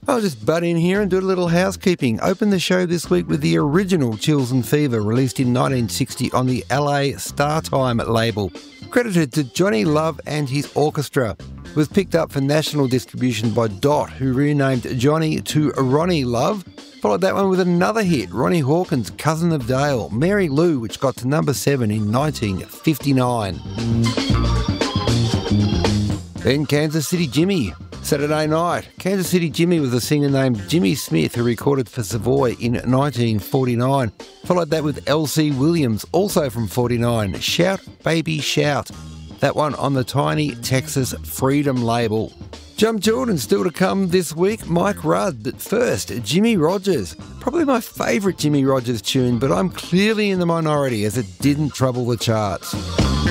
I'll just butt in here and do a little housekeeping. Open the show this week with the original Chills and Fever, released in 1960 on the LA Startime label. Credited to Johnny Love and his orchestra. It was picked up for national distribution by Dot, who renamed Johnny to Ronnie Love. Followed that one with another hit, Ronnie Hawkins' Cousin of Dale, Mary Lou, which got to number 7 in 1959. Then Kansas City Jimmy. Saturday night, Kansas City Jimmy was a singer named Jimmy Smith who recorded for Savoy in 1949. Followed that with L.C. Williams, also from 49, Shout Baby Shout. That one on the tiny Texas Freedom label. Jump Jordan still to come this week, Mike Rudd, but first, Jimmy Rogers. Probably my favourite Jimmy Rogers tune, but I'm clearly in the minority as it didn't trouble the charts.